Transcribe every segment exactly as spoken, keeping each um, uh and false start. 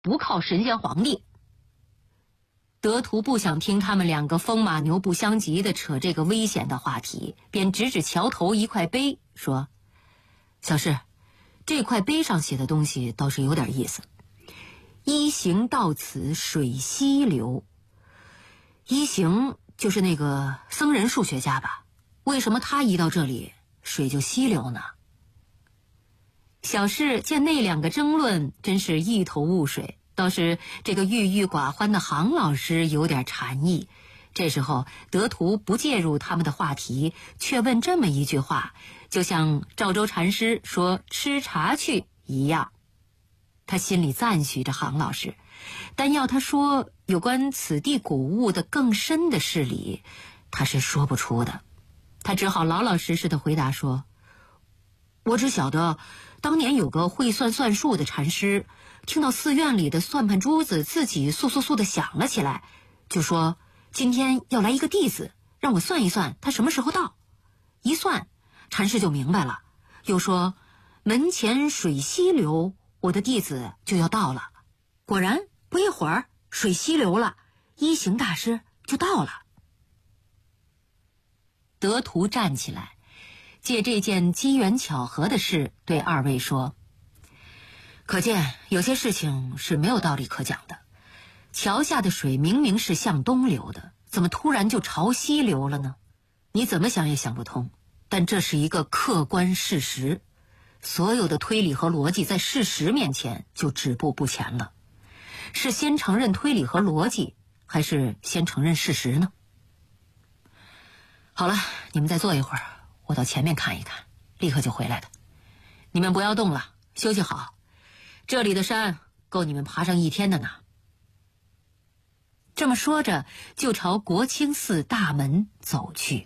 不靠神仙皇帝。德图不想听他们两个风马牛不相及的扯这个危险的话题，便指指桥头一块碑说：小事，这块碑上写的东西倒是有点意思。一行到此水溪流。一行就是那个僧人数学家吧？为什么他一到这里水就溪流呢？小事见那两个争论真是一头雾水，倒是这个郁郁寡欢的杭老师有点禅意。这时候德图不介入他们的话题，却问这么一句话，就像赵州禅师说吃茶去一样。他心里赞许着杭老师，但要他说有关此地古物的更深的事理，他是说不出的。他只好老老实实的回答说：我只晓得当年有个会算算术的禅师，听到寺院里的算盘珠子自己簌簌簌的响了起来，就说今天要来一个弟子，让我算一算他什么时候到。一算，禅师就明白了，又说门前水溪流，我的弟子就要到了。果然不一会儿水溪流了，一行大师就到了。德图站起来，借这件机缘巧合的事对二位说：可见有些事情是没有道理可讲的。桥下的水明明是向东流的，怎么突然就朝西流了呢？你怎么想也想不通，但这是一个客观事实。所有的推理和逻辑在事实面前就止步不前了。是先承认推理和逻辑，还是先承认事实呢？好了，你们再坐一会儿，我到前面看一看，立刻就回来的。你们不要动了，休息好，这里的山够你们爬上一天的呢。这么说着，就朝国清寺大门走去。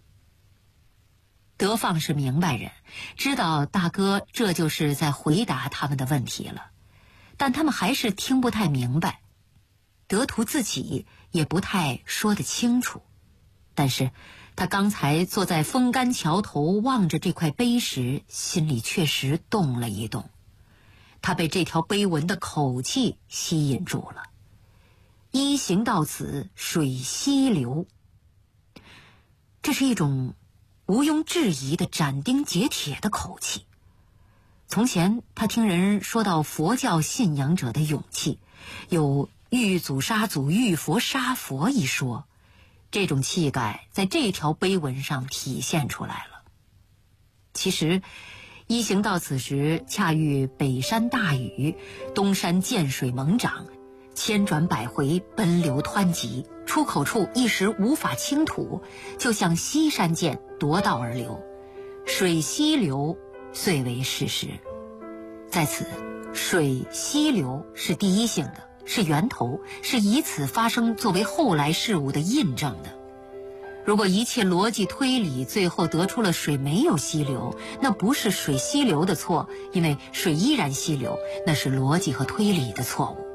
德放是明白人，知道大哥这就是在回答他们的问题了，但他们还是听不太明白。德图自己也不太说得清楚，但是他刚才坐在风干桥头望着这块碑时，心里确实动了一动。他被这条碑文的口气吸引住了。一行到此水溪流，这是一种毋庸置疑的斩钉截铁的口气。从前他听人说到佛教信仰者的勇气，有遇祖杀祖，遇佛杀佛一说，这种气概在这条碑文上体现出来了。其实一行到此时恰遇北山大雨，东山涧水猛涨，千转百回，奔流湍急，出口处一时无法倾吐，就像西山涧夺道而流，水溪流遂为事实。在此，水溪流是第一性的，是源头，是以此发生作为后来事物的印证的。如果一切逻辑推理最后得出了水没有溪流，那不是水溪流的错，因为水依然溪流，那是逻辑和推理的错误。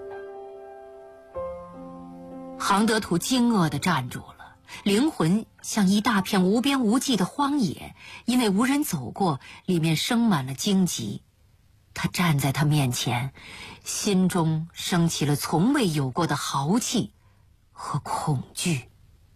杭德图惊愕地站住了，灵魂像一大片无边无际的荒野，因为无人走过，里面生满了荆棘。他站在他面前，心中升起了从未有过的豪气和恐惧。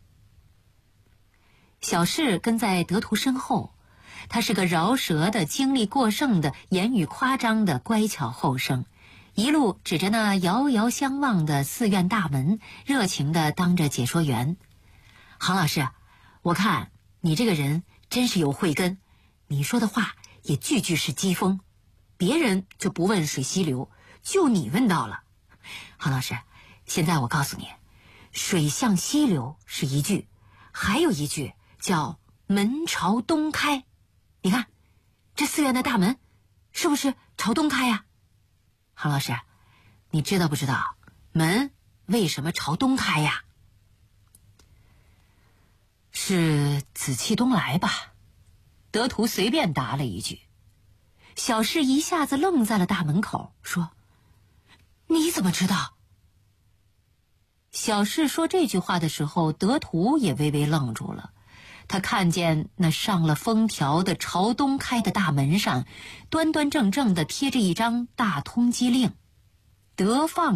小士跟在德图身后，他是个饶舌的、精力过剩的、言语夸张的乖巧后生，一路指着那遥遥相望的寺院大门，热情地当着解说员。杭老师，我看你这个人真是有慧根，你说的话也句句是机锋，别人就不问水溪流，就你问到了。杭老师，现在我告诉你，水向西流是一句，还有一句叫门朝东开。你看这寺院的大门是不是朝东开呀？杭老师，你知道不知道门为什么朝东开呀？是紫气东来吧？德图随便答了一句。小士一下子愣在了大门口，说：你怎么知道？小士说这句话的时候，德图也微微愣住了。他看见那上了封条的朝东开的大门上，端端正正地贴着一张大通缉令。 德放